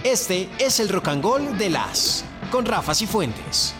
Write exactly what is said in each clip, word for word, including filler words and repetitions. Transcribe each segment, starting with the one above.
Este es el Rock and Roll de las con Rafa Cifuentes.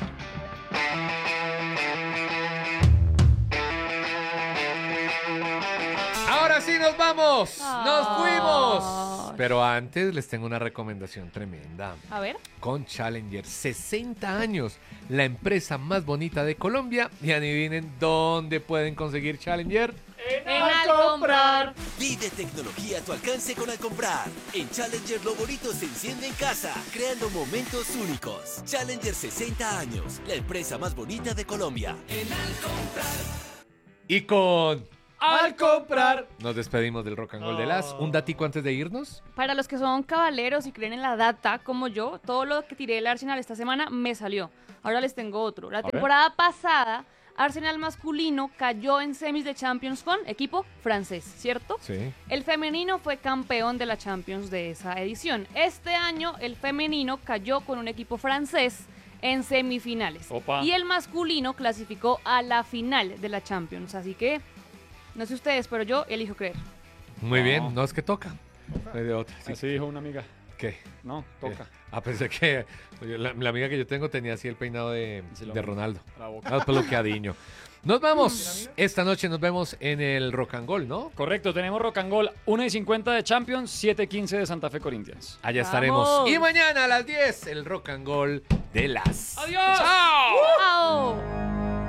Ahora sí nos vamos, Ay. nos fuimos. Pero antes les tengo una recomendación tremenda. A ver. Con Challenger, sesenta años, la empresa más bonita de Colombia. Y adivinen dónde pueden conseguir Challenger. En Alcomprar. Vive tecnología a tu alcance con Alcomprar. En Challenger lo bonito se enciende en casa, creando momentos únicos. Challenger sesenta años, la empresa más bonita de Colombia. En Alcomprar. Y con Alcomprar. nos despedimos del Rock and Roll de las. Un datico antes de irnos. Para los que son caballeros y creen en la data, como yo, todo lo que tiré del Arsenal esta semana me salió. Ahora les tengo otro. La ver. temporada pasada, Arsenal masculino cayó en semis de Champions con equipo francés, ¿cierto? Sí. El femenino fue campeón de la Champions de esa edición. Este año, el femenino cayó con un equipo francés en semifinales. Opa. Y el masculino clasificó a la final de la Champions. Así que, no sé ustedes, pero yo elijo creer. Muy No. bien, no es que toca. No hay de otra. Sí. Así dijo una amiga. ¿Qué? No, toca. Ah, pensé que la, la amiga que yo tengo tenía así el peinado de, Sí, lo de mismo. Ronaldo. La boca. Más peluqueadiño. Nos vamos. Esta noche nos vemos en el Rock and Roll, ¿no? Correcto, tenemos Rock and Roll una y cincuenta de Champions, siete y quince de Santa Fe Corinthians. Allá ¡Vamos! estaremos. Y mañana a las diez, el Rock and Roll de las. ¡Adiós! ¡Chao! ¡Chao!